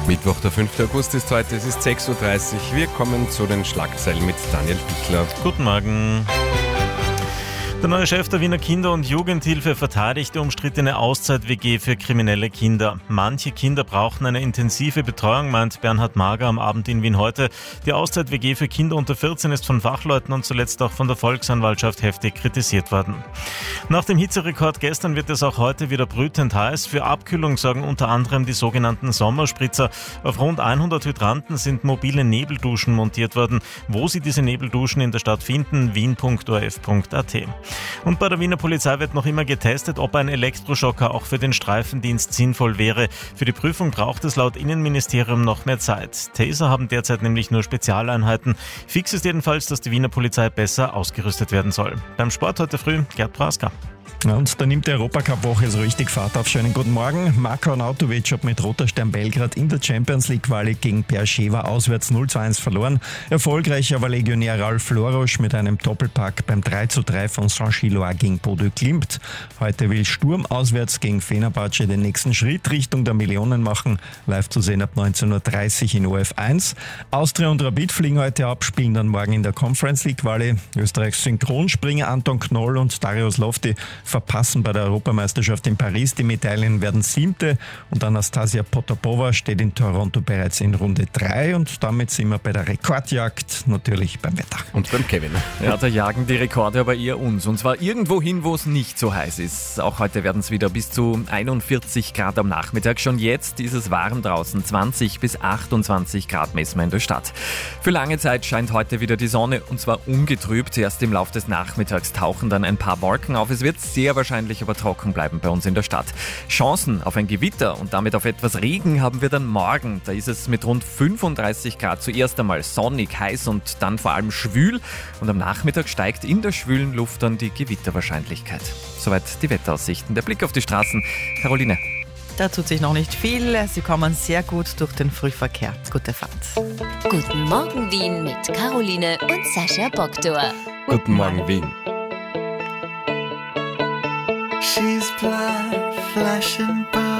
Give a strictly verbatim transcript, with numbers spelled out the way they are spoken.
Mittwoch, der fünfte August ist heute, es ist sechs Uhr dreißig. Wir kommen zu den Schlagzeilen mit Daniel Bichler. Guten Morgen. Der neue Chef der Wiener Kinder- und Jugendhilfe verteidigt die umstrittene Auszeit-W G für kriminelle Kinder. Manche Kinder brauchen eine intensive Betreuung, meint Bernhard Mager am Abend in Wien heute. Die Auszeit-W G für Kinder unter vierzehn ist von Fachleuten und zuletzt auch von der Volksanwaltschaft heftig kritisiert worden. Nach dem Hitzerekord gestern wird es auch heute wieder brütend heiß. Für Abkühlung sorgen unter anderem die sogenannten Sommerspritzer. Auf rund hundert Hydranten sind mobile Nebelduschen montiert worden. Wo Sie diese Nebelduschen in der Stadt finden, wien punkt o r f punkt a t. Und bei der Wiener Polizei wird noch immer getestet, ob ein Elektroschocker auch für den Streifendienst sinnvoll wäre. Für die Prüfung braucht es laut Innenministerium noch mehr Zeit. Taser haben derzeit nämlich nur Spezialeinheiten. Fix ist jedenfalls, dass die Wiener Polizei besser ausgerüstet werden soll. Beim Sport heute früh Gerd Praska. Ja, und da nimmt die Europacup-Woche so richtig Fahrt auf. Schönen guten Morgen. Marko Arnautovic hat mit Roter Stern Belgrad in der Champions League-Quali gegen Beersheva auswärts null zu eins verloren. Erfolgreicher war Legionär Ralf Lorosch mit einem Doppelpack beim drei zu drei von Saint-Gilloise gegen Bodø Glimt. Heute will Sturm auswärts gegen Fenerbahce den nächsten Schritt Richtung der Millionen machen. Live zu sehen ab neunzehn Uhr dreißig in O F eins. Austria und Rapid fliegen heute ab, spielen dann morgen in der Conference League-Quali. Österreichs Synchronspringer Anton Knoll und Darius Lofti verpassen bei der Europameisterschaft in Paris. Die Medaillen werden siebte und Anastasia Potapova steht in Toronto bereits in Runde drei und damit sind wir bei der Rekordjagd, natürlich beim Wetter. Und beim Kevin. Ja, da jagen die Rekorde aber eher uns und zwar irgendwo hin, wo es nicht so heiß ist. Auch heute werden es wieder bis zu einundvierzig Grad am Nachmittag. Schon jetzt ist es warm draußen, zwanzig bis achtundzwanzig Grad messen wir in der Stadt. Für lange Zeit scheint heute wieder die Sonne und zwar ungetrübt. Erst im Laufe des Nachmittags tauchen dann ein paar Wolken auf. Es wird sehr wahrscheinlich aber trocken bleiben bei uns in der Stadt. Chancen auf ein Gewitter und damit auf etwas Regen haben wir dann morgen. Da ist es mit rund fünfunddreißig Grad zuerst einmal sonnig, heiß und dann vor allem schwül. Und am Nachmittag steigt in der schwülen Luft dann die Gewitterwahrscheinlichkeit. Soweit die Wetteraussichten. Der Blick auf die Straßen. Caroline. Da tut sich noch nicht viel. Sie kommen sehr gut durch den Frühverkehr. Gute Fahrt. Guten Morgen Wien mit Caroline und Sascha Boktor. Guten Morgen Wien. She's black, flesh and bone.